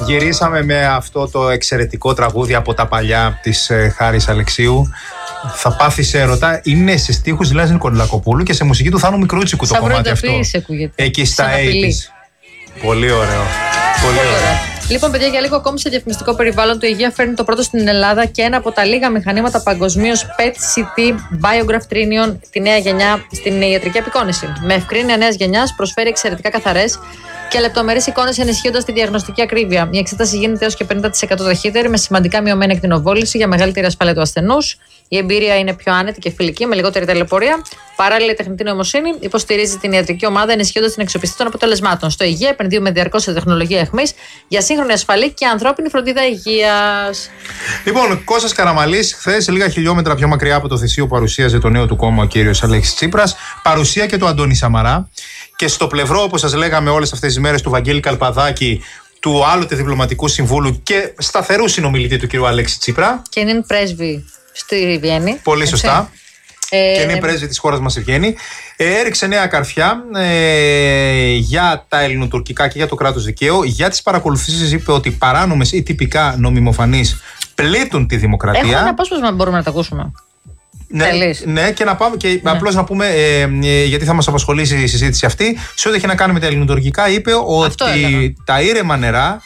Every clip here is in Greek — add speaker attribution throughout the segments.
Speaker 1: Γυρίσαμε με αυτό το εξαιρετικό τραγούδι από τα παλιά της Χάρης Αλεξίου. Θα πάθεις έρωτα. Είναι σε στίχους Λάζη Νικολακοπούλου και σε μουσική του Θάνου Μικρούτσικου το κομμάτι αυτό. Εκεί στα 80's. Πολύ ωραίο. Πολύ ωραίο.
Speaker 2: Λοιπόν, παιδιά, για λίγο ακόμη σε διαφημιστικό περιβάλλον, το Υγεία φέρνει το πρώτο στην Ελλάδα και ένα από τα λίγα μηχανήματα παγκοσμίως PET-CT Biograph Trinion, τη νέα γενιά στην ιατρική απεικόνηση. Με ευκρίνεια νέας γενιάς προσφέρει εξαιρετικά καθαρές και λεπτομερείς εικόνες, ενισχύοντας τη διαγνωστική ακρίβεια. Η εξέταση γίνεται έως και 50% ταχύτερη, με σημαντικά μειωμένη εκτινοβόληση για μεγαλύτερη ασφάλεια του ασθενούς. Η εμπειρία είναι πιο άνετη και φιλική, με λιγότερη ταλαιπωρία. Παράλληλα, η τεχνητή νοημοσύνη υποστηρίζει την ιατρική ομάδα, ενισχύοντας την αξιοπιστία των αποτελεσμάτων. Στο Υγεία επενδύουμε διαρκώς σε τεχνολογία αιχμής για σύγχρονη ασφαλή και ανθρώπινη φροντίδα υγείας.
Speaker 1: Λοιπόν, Κώστας Καραμαλής, χθες, λίγα χιλιόμετρα πιο μακριά από το θεσίο, παρουσίαζε το νέο του κόμμα ο κύριος Αλέξης Τσίπρας. Παρουσία και του Αντώνη Σαμαρά. Και στο πλευρό, όπως σας λέγαμε όλες αυτές τις μέρες, του Βαγγέλη Καλπαδάκη, του άλλοτε διπλωματικού συμβούλου και σταθερού συνομιλητή του κύριου Αλέξη Τσίπρα.
Speaker 2: Και είναι πρέσβη στη Βιέννη.
Speaker 1: Πολύ σωστά. Και είναι πρέσβη της χώρας μας η Βιέννη. Έριξε νέα καρφιά για τα ελληνοτουρκικά και για το κράτος δικαίου. Για τις παρακολουθήσεις είπε ότι παράνομες ή τυπικά νομιμοφανείς πλήττουν τη δημοκρατία.
Speaker 2: Έχω ένα απόσπασμα, μπορούμε να τα ακούσουμε.
Speaker 1: Ναι, και να πάμε και απλώς να πούμε, γιατί θα μας απασχολήσει η συζήτηση αυτή, σε ό,τι έχει να κάνει με τα ελληνοτουρκικά, είπε ότι τα ήρεμα νερά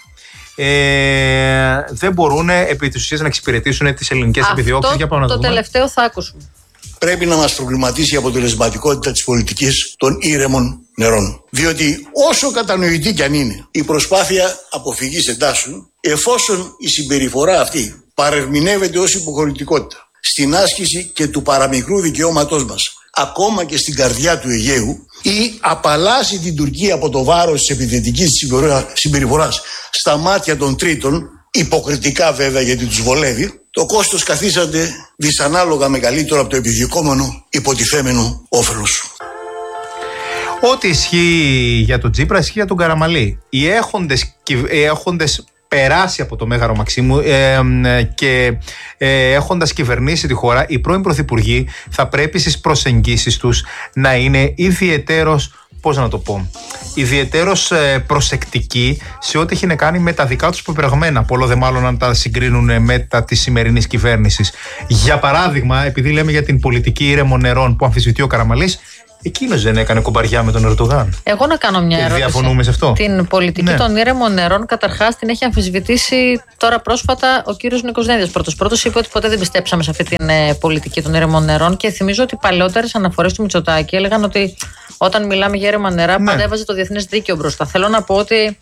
Speaker 1: δεν μπορούν επί της ουσίας να εξυπηρετήσουν τις ελληνικές επιδιώξεις. Για πάμε να
Speaker 2: το τελευταίο θα ακούσουμε.
Speaker 3: Πρέπει να μας προβληματίσει η αποτελεσματικότητα της πολιτικής των ήρεμων νερών. Διότι όσο κατανοητή κι αν είναι η προσπάθεια αποφυγής εντάσσεων, εφόσον η συμπεριφορά αυτή παρερμηνεύεται ως υποχωρητικότητα στην άσκηση και του παραμικρού δικαιώματός μας, ακόμα και στην καρδιά του Αιγαίου, ή απαλλάσσει την Τουρκία από το βάρος της επιθετικής συμπεριφοράς στα μάτια των τρίτων, υποκριτικά βέβαια γιατί τους βολεύει, το κόστος καθίσταται δυσανάλογα μεγαλύτερο από το επιδιωκόμενο υποτιθέμενο όφελος.
Speaker 1: Ό,τι ισχύει για τον Τσίπρα ισχύει για τον Καραμαλή. Οι έχοντες περάσει από το Μέγαρο Μαξίμου και έχοντας κυβερνήσει τη χώρα, οι πρώην πρωθυπουργοί θα πρέπει στις προσεγγίσεις τους να είναι ιδιαιτέρως, πώς να το πω, ιδιαιτέρως προσεκτικοί σε ό,τι έχει να κάνει με τα δικά τους πεπραγμένα, πολλό δε μάλλον αν τα συγκρίνουν με τα της σημερινής κυβέρνησης. Για παράδειγμα, επειδή λέμε για την πολιτική ήρεμων νερών που αμφισβητεί ο Καραμαλής, εκείνος δεν έκανε κομπαριά με τον Ερντογάν.
Speaker 2: Εγώ να κάνω μια ερώτηση.
Speaker 1: Διαφωνούμε σε αυτό.
Speaker 2: Την πολιτική των ήρεμων νερών, καταρχάς, την έχει αμφισβητήσει τώρα πρόσφατα ο κύριος Νίκος Δένδιας. Πρώτος είπε ότι ποτέ δεν πιστέψαμε σε αυτή την πολιτική των ήρεμων νερών και θυμίζω ότι παλαιότερες αναφορές του Μητσοτάκη έλεγαν ότι όταν μιλάμε για ήρεμα νερά, πάντα έβαζε το διεθνές δίκαιο μπροστά. Θέλω να πω ότι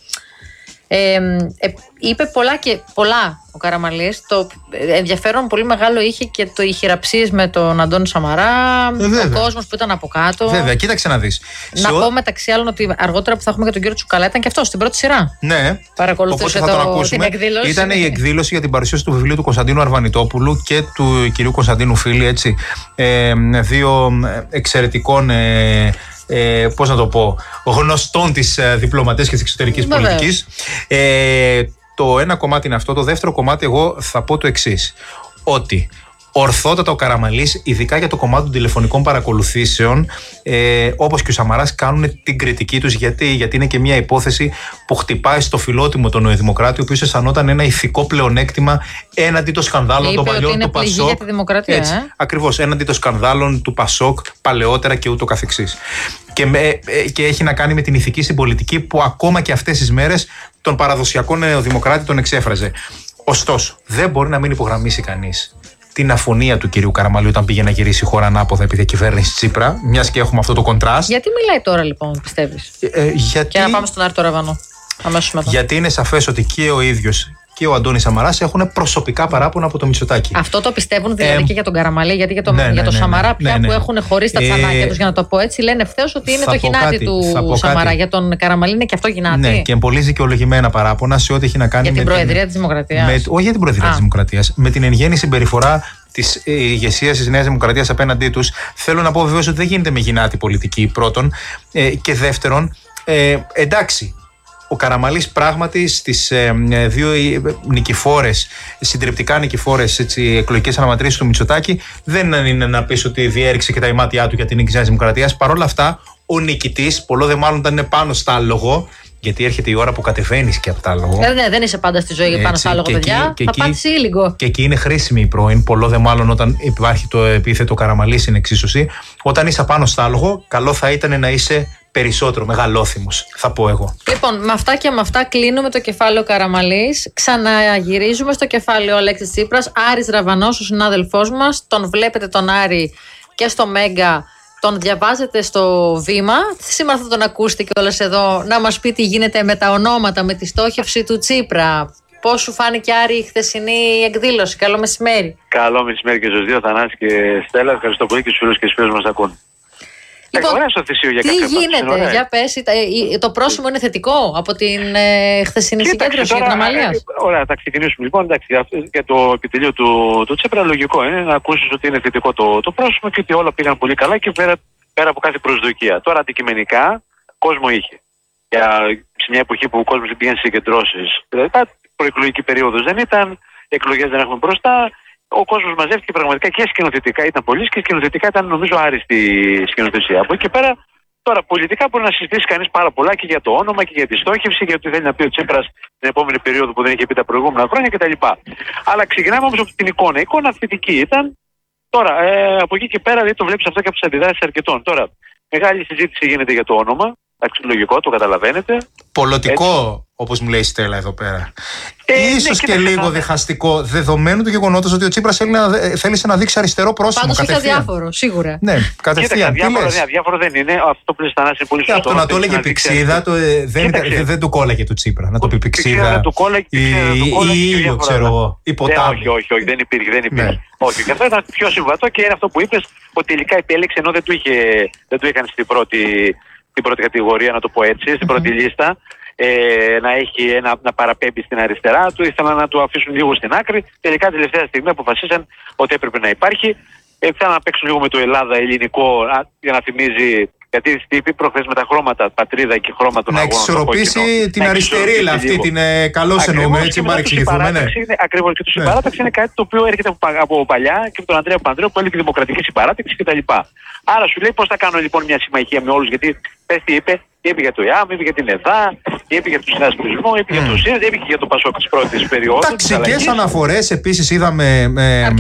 Speaker 2: είπε πολλά ο Καραμαλής. Το ενδιαφέρον πολύ μεγάλο είχε και οι χειραψίες με τον Αντώνη Σαμαρά, ο κόσμος που ήταν από κάτω.
Speaker 1: Βέβαια, κοίταξε να δεις.
Speaker 2: Να πω μεταξύ άλλων ότι αργότερα που θα έχουμε και τον κύριο Τσουκαλά ήταν και αυτό στην πρώτη σειρά.
Speaker 1: Ναι,
Speaker 2: παρακολουθούσε την εκδήλωση.
Speaker 1: Ήταν η εκδήλωση για την παρουσίαση του βιβλίου του Κωνσταντίνου Αρβανιτόπουλου και του κυρίου Κωνσταντίνου Φίλη, έτσι. Δύο εξαιρετικών. Πώς να το πω, γνωστών της διπλωματίας και της εξωτερικής πολιτικής. Το ένα κομμάτι είναι αυτό. Το δεύτερο κομμάτι, εγώ θα πω το εξής. Ότι ορθότατα ο Καραμαλής, ειδικά για το κομμάτι των τηλεφωνικών παρακολουθήσεων, όπως και ο Σαμαράς, κάνουν την κριτική τους. Γιατί είναι και μια υπόθεση που χτυπάει στο φιλότιμο τον Νεοδημοκράτη, ο οποίος αισθανόταν ένα ηθικό πλεονέκτημα έναντι των σκανδάλων των παλιών του Πασόκ.
Speaker 2: Για τη δημοκρατία,
Speaker 1: ακριβώς, έναντι των σκανδάλων του Πασόκ παλαιότερα και ούτω καθεξής. Και έχει να κάνει με την ηθική συμπολιτική που ακόμα και αυτές τις μέρες τον παραδοσιακό Νεοδημοκράτη τον εξέφραζε. Ωστόσο, δεν μπορεί να μην υπογραμμίσει κανείς την αφωνία του κυρίου Καραμαλή όταν πήγε να γυρίσει η χώρα ανάποδα επί διακυβέρνηση Τσίπρα, μιας και έχουμε αυτό το κοντράστ.
Speaker 2: Γιατί μιλάει τώρα, λοιπόν, πιστεύεις? Και να πάμε στον Άρτο Ραβανό αμέσως μετά.
Speaker 1: Γιατί είναι σαφές ότι και ο ίδιος και ο Αντώνης Σαμαράς έχουν προσωπικά παράπονα από το Μητσοτάκη.
Speaker 2: Αυτό το πιστεύουν δηλαδή και για τον Καραμαλή, γιατί για τον Σαμαρά πια που έχουν χωρίσει τα τσανάκια τους, για να το πω έτσι, λένε ευθέως ότι είναι το γυνάτι του Σαμαρά. Για τον Καραμαλή είναι και αυτό γυνάτι.
Speaker 1: Ναι, και πολύ δικαιολογημένα παράπονα σε ό,τι έχει να κάνει
Speaker 2: για την Προεδρία της Δημοκρατίας.
Speaker 1: Όχι για την Προεδρία της Δημοκρατίας, με την εν γέννη συμπεριφορά της ηγεσίας της Νέας Δημοκρατίας απέναντί τους. Θέλω να πω βεβαίως ότι δεν γίνεται με γυνάτη πολιτική, πρώτον. Και δεύτερον, εντάξει. Ο Καραμαλής πράγματι στις δύο νικηφόρες, συντριπτικά νικηφόρες εκλογικές αναμετρήσεις του Μητσοτάκη, δεν είναι να πεις ότι διέριξε και τα ημάτια του για την νίκη της Νέας Δημοκρατίας. Παρ' όλα αυτά, ο νικητής, πολλό δε μάλλον ήταν πάνω στα άλογο, Γιατί έρχεται η ώρα που κατεβαίνεις και από τα άλογο.
Speaker 2: Ναι, δεν είσαι πάντα στη ζωή πάνω στο άλογο, παιδιά. Θα πάτησε ήλιγκο.
Speaker 1: Και εκεί είναι χρήσιμη η πρώην. Πολλό δε μάλλον όταν υπάρχει το επίθετο καραμαλής στην εξίσωση. Όταν είσαι πάνω στο άλογο, καλό θα ήταν να είσαι περισσότερο μεγαλόθυμος, θα πω εγώ.
Speaker 2: Λοιπόν, με αυτά και με αυτά κλείνουμε το κεφάλαιο Καραμαλής. Ξαναγυρίζουμε στο κεφάλαιο Αλέξης Τσίπρας. Άρης Ραβανός, ο συνάδελφός μας. Τον βλέπετε τον Άρη και στο Μέγκα. Τον διαβάζετε στο Βήμα. Σήμερα θα τον ακούσετε κιόλας εδώ να μας πει τι γίνεται με τα ονόματα, με τη στόχευση του Τσίπρα. Πώς σου φάνηκε, Άρη, η χθεσινή εκδήλωση? Καλό μεσημέρι.
Speaker 4: Καλό μεσημέρι και στους δύο, Θανάση και Στέλλα. Ευχαριστώ πολύ και στους φίλους και τις φίλες μας ακούν.
Speaker 2: Λοιπόν, τι γίνεται, για πες, το πρόσημο είναι θετικό από την χθεσινή συγκέντρωση για την Αμαλία?
Speaker 4: Ωραία, θα ξεκινήσουμε λοιπόν. Εντάξει, για το επιτελείο του Τσίπρα, λογικό είναι να ακούσεις ότι είναι θετικό το πρόσημο και ότι όλα πήγαν πολύ καλά και πέρα από κάθε προσδοκία. Τώρα αντικειμενικά κόσμο είχε. Σε μια εποχή που ο κόσμος δεν πήγαινε σε συγκεντρώσεις, δηλαδή προεκλογική περίοδος δεν ήταν, εκλογές δεν έχουμε μπροστά. Ο κόσμος μαζεύτηκε πραγματικά και σκηνοθετικά ήταν πολλοί και σκηνοθετικά ήταν νομίζω άριστη σκηνοθεσία. Από εκεί και πέρα, τώρα πολιτικά μπορεί να συζητήσει κανείς πάρα πολλά και για το όνομα και για τη στόχευση, για το τι θέλει να πει ο Τσίπρας την επόμενη περίοδο που δεν είχε πει τα προηγούμενα χρόνια κτλ. Αλλά ξεκινάμε όμως από την εικόνα. Η εικόνα θετική ήταν. Τώρα, από εκεί και πέρα δεν το βλέπεις αυτό και από τις αντιδράσεις αρκετών. Τώρα, μεγάλη συζήτηση γίνεται για το όνομα. Λογικό, το καταλαβαίνετε.
Speaker 1: Πολιτικό, όπως μου λέει η Στέλλα εδώ πέρα. Ίσως και λίγο διχαστικό, δεδομένου του γεγονότος ότι ο Τσίπρας θέλησε να δείξει αριστερό πρόσημο.
Speaker 2: Πάντως είχε αδιάφορο, σίγουρα.
Speaker 1: Ναι, κατευθείαν.
Speaker 4: Αδιάφορο δεν είναι. Αυτό που λες, Θανάση, είναι πολύ σωστό.
Speaker 1: Από το να το έλεγε Πηξίδα, δεν του κόλλαγε του Τσίπρα. Να το πει Πηξίδα ή ήλιο, ξέρω εγώ. Ή ποτάμι.
Speaker 4: Όχι, δεν υπήρχε. Όχι, και αυτό ήταν πιο συμβατό και είναι αυτό που είπες, ότι τελικά επέλεξε ενώ δεν του είχαν στην πρώτη κατηγορία, να το πω έτσι, στην πρώτη λίστα, να παραπέμπει στην αριστερά του, ήθελαν να το αφήσουν λίγο στην άκρη. Τελικά τελευταία στιγμή αποφασίσαν ότι έπρεπε να υπάρχει. Ήθελαν να παίξουν λίγο με το Ελλάδα ελληνικό για να θυμίζει, γιατί είπε προχθές με τα χρώματα, πατρίδα και χρώμα των αγώνων.
Speaker 1: Να εξισορροπήσει την αριστερίλα αυτή, την καλώς εννοούμε, έτσι μην παρεξηγηθούμε.
Speaker 4: Ακριβώς, και η συμπαράταξη είναι κάτι το οποίο έρχεται από παλιά και από τον Ανδρέα Παπανδρέου που έλεγε δημοκρατική συμπαράταξη κτλ. Άρα σου λέει πώς θα κάνω λοιπόν μια συμμαχία με όλους, γιατί πες τι είπε για το ΙΑΜ, είπε για την ΕΔΑ, είπε για τον συνασπισμό, είπε για το ΣΥΡΙΖΑ, είπε και για το ΠΑΣΟΚ της πρώτης περίοδου.
Speaker 1: Ταξικές αναφορές επίσης είδαμε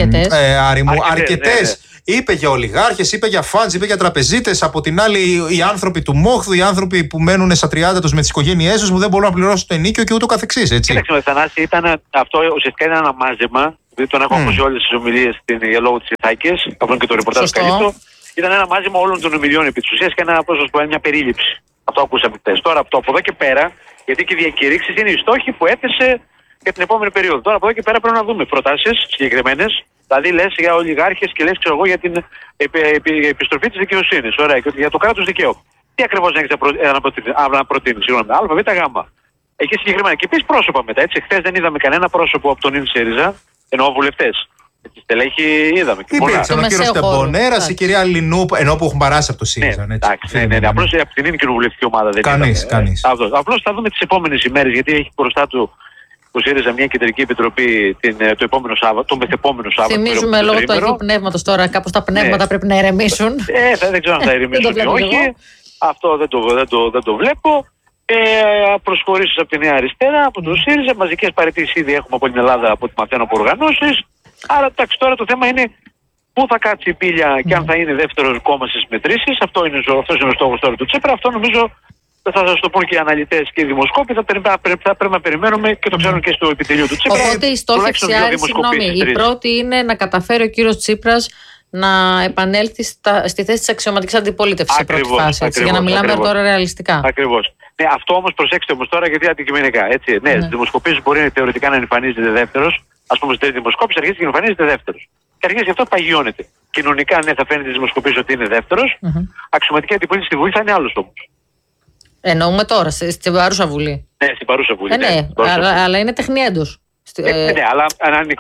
Speaker 1: αρκετές. Είπε για ολιγάρχες, είπε για φαντς, είπε για τραπεζίτες. Από την άλλη, οι άνθρωποι του Μόχθου, οι άνθρωποι που μένουν στα 30 τους με τις οικογένειές τους, που δεν μπορούν να πληρώσουν το ενοίκιο και ούτω καθεξής.
Speaker 4: Κοίταξε με Θανάση, αυτό ουσιαστικά είναι ένα μάζεμα. Δηλαδή τον έχω ακούσει όλες τις ομιλίες για λόγω της Ιθάκης, αυτό και το ρεπορτάζ καλύπτω. Ήταν ένα μάζεμα όλων των ομιλιών επί της ουσίας και μια περίληψη. Αυτό ακούσαμε χθες. Τώρα από εδώ και πέρα, γιατί και οι διακηρύξεις είναι οι στόχοι που έθεσε για την επόμενη περίοδο. Τώρα από εδώ και πέρα πρέπει να δούμε προτάσεις συγκεκριμένες. Δηλαδή λες για ολιγάρχες και λες ξέρω εγώ για την επιστροφή της δικαιοσύνης. Ωραία, και για το κράτος δικαίου. Τι ακριβώς έχεις να προτείνεις, συγγνώμη, Α, Β, Γ. Εκεί συγκεκριμένα. Και επίσης πρόσωπα μετά. Έτσι, χθες δεν είδαμε κανένα πρόσωπο από τον Ιν ΣΥΡΙΖΑ, εννοώ βουλευτές. Στελέχη είδαμε.
Speaker 1: Υπήρξε ο κύριος Τεμπονέρας, η κυρία Λινού, ενώ που έχουν περάσει από το ΣΥΡΙΖΑ.
Speaker 4: Ναι, απλώς από την κοινοβουλευτική ομάδα δεν
Speaker 1: κανείς.
Speaker 4: Απλώς θα δούμε τις επόμενες ημέρες, γιατί έχει μπροστά του ο ΣΥΡΙΖΑ μια κεντρική επιτροπή το επόμενο Σάββατο, το μεθεπόμενο Σάββατο.
Speaker 2: Θυμίζουμε λόγω του Αγίου Πνεύματος τώρα, κάπως τα πνεύματα πρέπει να ηρεμήσουν.
Speaker 4: Δεν ξέρω αν θα ηρεμήσουν ή όχι. Αυτό δεν το βλέπω. Προσχωρήσεις από τη Νέα Αριστερά, από το ΣΥΡΙΖΑ, μαζικές παραιτήσεις ήδη έχουμε από την Ελλάδα, από ό,τι μαθαίνω από οργανώσεις. Άρα εντάξει, τώρα το θέμα είναι πού θα κάτσει η πύλια και αν θα είναι δεύτερο κόμμα στις μετρήσεις. Αυτός είναι ο στόχος τώρα του Τσίπρα. Αυτό νομίζω θα σας το πούν και οι αναλυτές και οι δημοσκόποι. Θα πρέπει να περιμένουμε και το ξέρουν και στο επιτελείο του Τσίπρα.
Speaker 2: Οπότε η στόχευση, Άρη, η πρώτη είναι να καταφέρει ο κύριος Τσίπρας να επανέλθει στη θέση της αξιωματικής αντιπολίτευσης σε πρώτη φάση. Για να μιλάμε τώρα ρεαλιστικά.
Speaker 4: Ακριβώς. Ναι, αυτό όμως προσέξτε όμως τώρα γιατί αντικειμενικά. Έτσι, ναι, στις δημοσκοπήσεις μπορεί θεωρητικά να εμφανίζεται δεύτερος. Ας πούμε, στη δημοσκόπηση αρχίζει και εμφανίζεται δεύτερος. Και αρχίζει γι' αυτό παγιώνεται. Κοινωνικά, ναι, θα φαίνεται στη δημοσκοπήση ότι είναι δεύτερος. Αξιωματική αντιπολίτευση στη Βουλή θα είναι άλλος όμως.
Speaker 2: Εννοούμε τώρα, στην παρούσα Βουλή.
Speaker 4: Ναι, στην παρούσα Βουλή.
Speaker 2: Ναι, αλλά είναι τεχνιέντος.
Speaker 4: Ναι, αλλά αν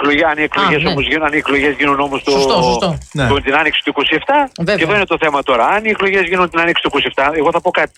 Speaker 4: οι εκλογές γίνουν όμως την άνοιξη του 27, και εδώ είναι το θέμα τώρα. Αν οι εκλογές γίνουν την άνοιξη του 27, εγώ θα πω κάτι.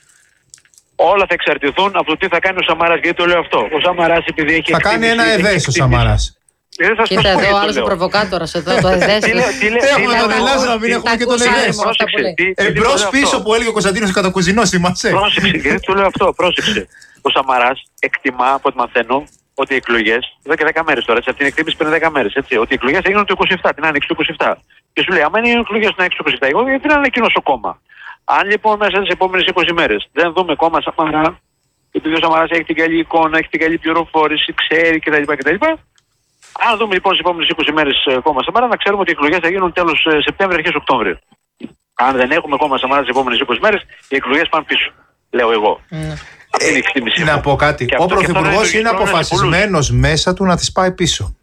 Speaker 4: Όλα θα εξαρτηθούν από το τι θα κάνει ο Σαμαράς. Γιατί το λέω αυτό. Ο Σαμαράς επειδή έχει.
Speaker 1: Θα κάνει ένα ΕΔΕΣ ο Σαμαράς.
Speaker 2: Κοίτα εδώ, άλλος ο προβοκάτορας εδώ, το ΕΔΕΣ.
Speaker 1: Έχουμε τον Ελλάδα να μην έχουμε και τον ΕΔΕΣ. Εμπρός πίσω που έλεγε ο Κωνσταντίνος Κατακουζινός, θυμάσαι.
Speaker 4: Πρόσεξε, γιατί το λέω αυτό, πρόσεξε. ο Σαμαράς εκτιμά, από ό,τι μαθαίνω, ότι οι εκλογές, εδώ και 10 μέρες τώρα, έτσι, αυτή την εκτίμηση πριν 10 μέρες, έτσι, ότι οι εκλογές θα γίνουν το 27, την άνοιξη του 27. Και σου λέει, άμα είναι οι εκλογές την άνοιξη του 27, εγώ γιατί να ανακοινώσω κόμμα. Αν λοιπόν μέσα στις επόμενες 20 μέρες δεν δούμε κόμμα Σαμαρά, επειδή ο Σαμαράς έχει την καλή εικόνα, έχει την καλή πληροφόρηση, ξέρει κτλ. Αν δούμε λοιπόν στις επόμενες 20 μέρες κόμμα Σαμαρά, να ξέρουμε ότι οι εκλογές θα γίνουν τέλος Σεπτέμβρη, αρχές Οκτώβρη. Αν δεν έχουμε κόμμα Σαμαρά τις επόμενες 20 μέρες, οι εκλογές πάνε πίσω. Λέω εγώ. Αυτή είναι η εκτίμηση.
Speaker 1: Να πω κάτι. Ο Πρωθυπουργός είναι αποφασισμένος μέσα του να τις πάει πίσω.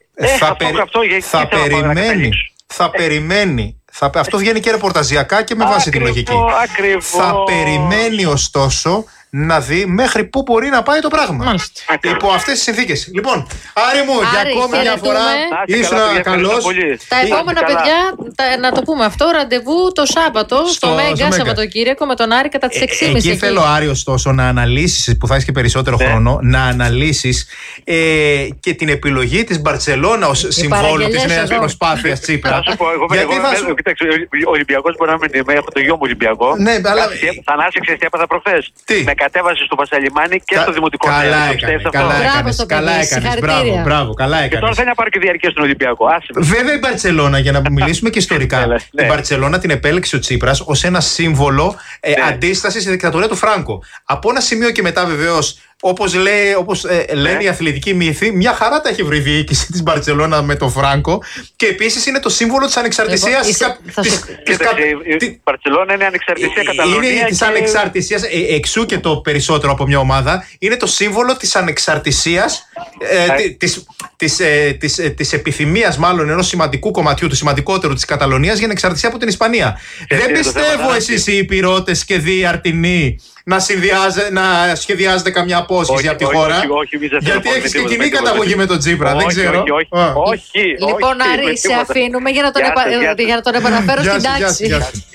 Speaker 1: Θα περιμένει. Αυτό βγαίνει και ρεπορταζιακά και με βάση τη λογική. Θα περιμένει ωστόσο να δει μέχρι πού μπορεί να πάει το πράγμα. Υπό αυτές τις συνθήκες. Λοιπόν, Άρη μου, για ακόμη μια φορά ήσουν καλός.
Speaker 2: Τα επόμενα, παιδιά, να το πούμε αυτό, ραντεβού το Σάββατο στο Μέγκα Σαββατοκύριακο με τον Άρη κατά τις 6.30.
Speaker 1: Εκεί θέλω, Άρη, ωστόσο, να αναλύσεις, που θα έχεις και περισσότερο χρόνο, να αναλύσεις και την επιλογή της Μπαρτσελώνα ως συμβόλου της νέας προσπάθειας Τσίπρα.
Speaker 4: Ο Ολυμπιακός μπορεί να μην είμαι, έχω το γιο μου Ολυμπιακό. Θανάση, ξέρεις τι έπαθα προχθές. Με κατέβασε στο Βασιλιμάνι και στο Δημοτικό.
Speaker 1: Καλά έκανες. Μπράβο, καλά έκανες.
Speaker 4: Και τώρα θέλει να πάρει και διαρκεία στον Ολυμπιακό.
Speaker 1: Βέβαια η Μπαρτσελώνα, για να μιλήσουμε και ιστορικά, η Μπαρτσελώνα την επέλεξε ο Τσίπρας ως ένα σύμβολο αντίστασης στη δικτατορία του Φράνκο. Από ένα σημείο και μετά, βεβαίως, όπως λένε οι αθλητικοί μύθοι, μια χαρά τα έχει βρει η διοίκηση της Μπαρτσελώνα με τον Φράνκο και επίσης είναι το σύμβολο της ανεξαρτησίας.
Speaker 4: Η Μπαρτσελώνα είναι ανεξαρτησία Καταλωνία.
Speaker 1: Είναι της ανεξαρτησίας, εξού και το περισσότερο από μια ομάδα. Είναι το σύμβολο της ανεξαρτησίας, της επιθυμίας μάλλον ενός σημαντικού κομματιού, του σημαντικότερου της Καταλωνίας, για ανεξαρτησία από την Ισπανία. Δεν πιστεύω εσείς οι υπηρώτες και διαρτηνοί να σχεδιάζετε καμιά απόσχεση από τη χώρα. Γιατί έχεις και κοινή καταγωγή με τον Τσίπρα, δεν ξέρω.
Speaker 4: Όχι.
Speaker 2: Λοιπόν, Άρη, σε αφήνουμε για να τον επαναφέρω στην τάξη.